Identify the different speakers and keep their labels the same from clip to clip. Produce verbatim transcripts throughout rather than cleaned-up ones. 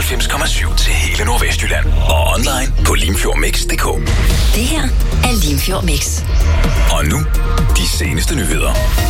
Speaker 1: enoghalvfems komma syv til hele Nordvestjylland. Og online på limfjordmix punktum d k.
Speaker 2: Det her er Limfjord Mix.
Speaker 1: Og nu, de seneste nyheder.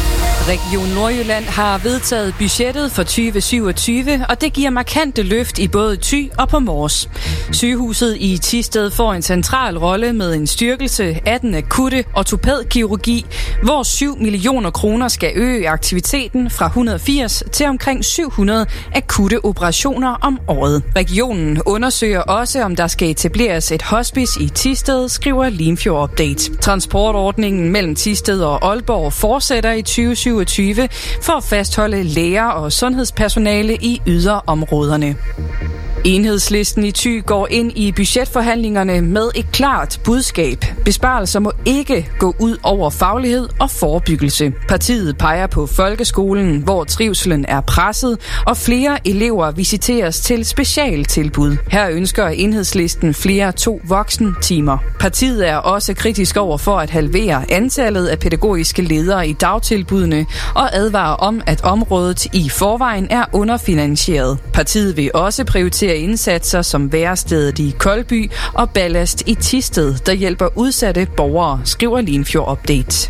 Speaker 3: Region Nordjylland har vedtaget budgettet for tyve syvogtyve, og det giver markante løft i både Thy og på Mors. Sygehuset i Thisted får en central rolle med en styrkelse af den akutte ortopædkirurgi, hvor syv millioner kroner skal øge aktiviteten fra et hundrede og firs til omkring syv hundrede akutte operationer om året. Regionen undersøger også, om der skal etableres et hospice i Thisted, skriver Limfjord Update. Transportordningen mellem Thisted og Aalborg fortsætter i tyve syvogtyve for at fastholde læger og sundhedspersonale i yderområderne. Enhedslisten i Thy går ind i budgetforhandlingerne med et klart budskab. Besparelser må ikke gå ud over faglighed og forebyggelse. Partiet peger på folkeskolen, hvor trivselen er presset, og flere elever visiteres til specialtilbud. Her ønsker Enhedslisten flere to voksen-timer. Partiet er også kritisk over for at halvere antallet af pædagogiske ledere i dagtilbudene og advarer om, at området i forvejen er underfinansieret. Partiet vil også prioritere indsatser som værestedet i Koldby og Ballast i Thisted, der hjælper udsatte borgere, skriver Limfjord Update.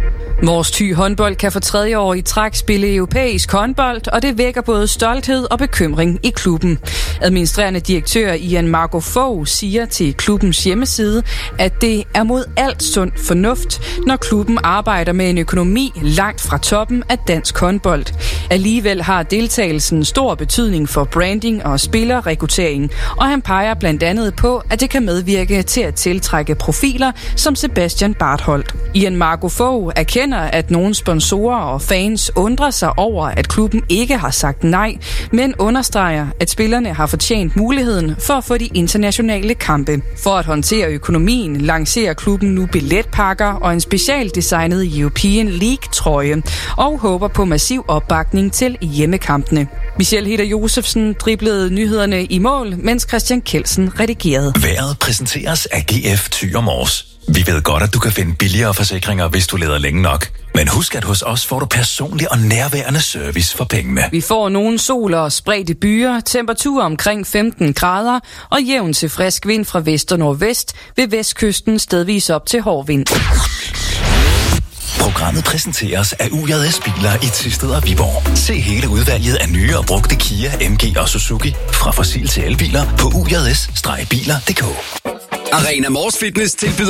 Speaker 3: Mors Thy håndbold kan for tredje år i træk spille europæisk håndbold, og det vækker både stolthed og bekymring i klubben. Administrerende direktør Ian Marco Fogh siger til klubbens hjemmeside, at det er mod alt sund fornuft, når klubben arbejder med en økonomi langt fra toppen af dansk håndbold. Alligevel har deltagelsen stor betydning for branding og spillerrekruttering, og han peger blandt andet på, at det kan medvirke til at tiltrække profiler som Sebastian Bartholdt. Ian Marco Fogh erkender, at nogle sponsorer og fans undrer sig over, at klubben ikke har sagt nej, men understreger, at spillerne har fortjent muligheden for at få de internationale kampe. For at håndtere økonomien lancerer klubben nu billetpakker og en specialdesignet European League-trøje og håber på massiv opbakning til hjemmekampene. Michelle Hedder Josefsen driblede nyhederne i mål, mens Christian Kelsen redigerede.
Speaker 1: Vejret præsenteres af G F Thy og Mors. Vi ved godt, at du kan finde billigere forsikringer, hvis du leder længe nok. Men husk, at hos os får du personlig og nærværende service for pengene.
Speaker 3: Vi får nogle sol og spredte byer, temperatur omkring femten grader og jævn til frisk vind fra vest og nordvest, ved vestkysten stedvis op til hård vind.
Speaker 1: Programmet præsenteres af U J S Biler i Thisted og Viborg. Se hele udvalget af nye og brugte Kia, M G og Suzuki fra fossil til elbiler på u j s bindestreg biler punktum d k.
Speaker 4: Arena Mors Fitness tilbyder